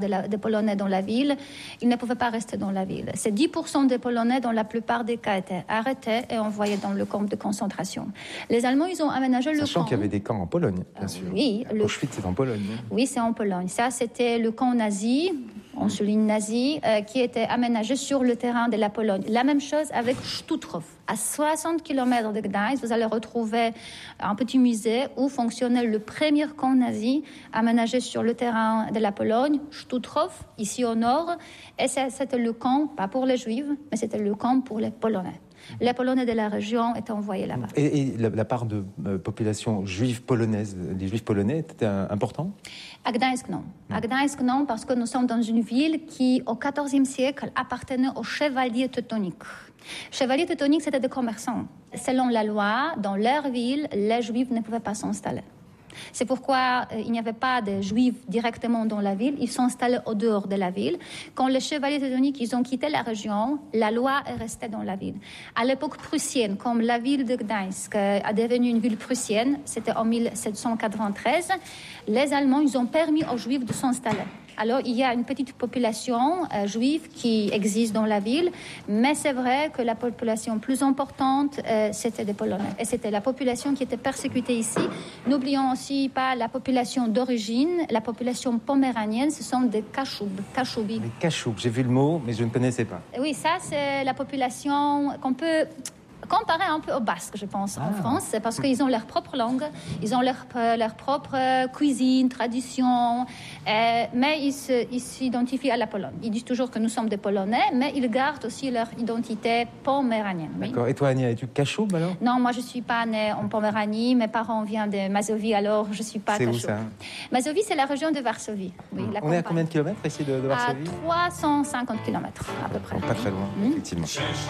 des Polonais dans la ville, ils ne pouvaient pas rester dans la ville. C'est 10% des Polonais, dans la plupart des cas, étaient arrêtés et envoyés dans le camp de concentration. Les Allemands, ils ont aménagé le camp. Sachant qu'il y avait des camps en Pologne, bien sûr. Oui. Auschwitz, c'est en Pologne. Oui, c'est en Pologne. Ça, c'était le camp nazi, on souligne nazi, qui était aménagé sur le terrain de la Pologne. La même chose avec Stutrów. À 60 km de Gdańsk, vous allez retrouver un petit musée où fonctionnait le premier camp nazi aménagé sur le terrain de la Pologne, Stutrów, ici au nord. Et c'était le camp, pas pour les Juifs, mais c'était le camp pour les Polonais. Les Polonais de la région étaient envoyés là-bas. Et la part de population juive polonaise, des Juifs polonais, était important ? À Gdańsk, non. À Gdańsk, non, parce que nous sommes dans une ville qui, au XIVe siècle, appartenait aux chevaliers teutoniques. Chevaliers teutoniques, c'était des commerçants. Selon la loi, dans leur ville, les Juifs ne pouvaient pas s'installer. C'est pourquoi il n'y avait pas de Juifs directement dans la ville. Ils s'installaient au dehors de la ville. Quand les chevaliers teutoniques ils ont quitté la région, la loi est restée dans la ville. À l'époque prussienne, comme la ville de Gdańsk a devenu une ville prussienne, c'était en 1793, les Allemands ils ont permis aux Juifs de s'installer. Alors, il y a une petite population juive qui existe dans la ville, mais c'est vrai que la population plus importante, c'était des Polonais. Et c'était la population qui était persécutée ici. N'oublions aussi pas la population d'origine, la population poméranienne, ce sont des Kashoub. Les Kashoub, j'ai vu le mot, mais je ne connaissais pas. Oui, ça, c'est la population qu'on peut comparer un peu aux Basques, je pense, en France, parce qu'ils ont leur propre langue, ils ont leur propre cuisine, tradition, mais ils s'identifient à la Pologne. Ils disent toujours que nous sommes des Polonais, mais ils gardent aussi leur identité poméranienne. D'accord. Oui. Et toi, Ania, es-tu Kashoub alors ? Non, moi je ne suis pas née en Poméranie, mes parents viennent de Mazovie, alors je ne suis pas Kashoub. C'est où ça ? Mazovie, c'est la région de Varsovie. Oui, on est à combien de kilomètres ici de Varsovie ? À 350 km à peu près. Pas très loin, effectivement.